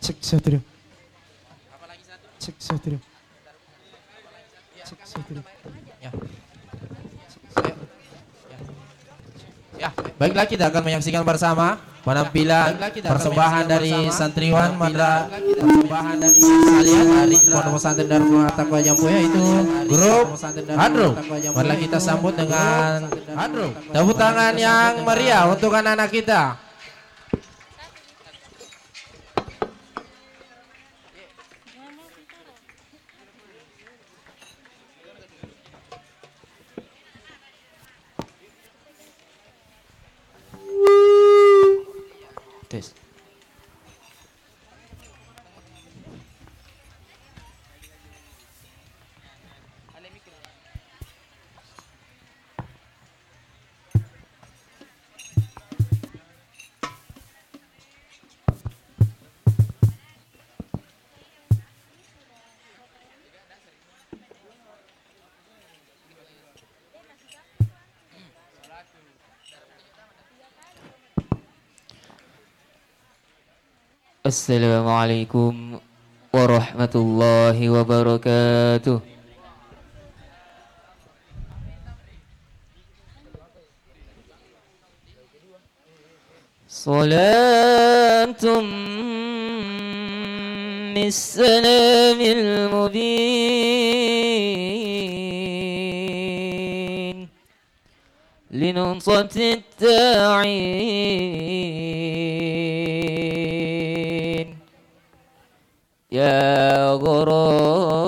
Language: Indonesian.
Cek satu. Cek satu. Cek satu. Ya. Ya, baiklah kita akan menyaksikan bersama penampilan persembahan dari santriwan persembahan dari sekalian dari Pondok Pesantren Darul Taqwa Jambu, yaitu grup Hadro. Marilah kita sambut dengan tepuk tangan yang meriah untuk anak-anak kita. Tes. Assalamualaikum warahmatullahi wabarakatuh. Salatum missalamil mubin linunsatit ta'in يا غرام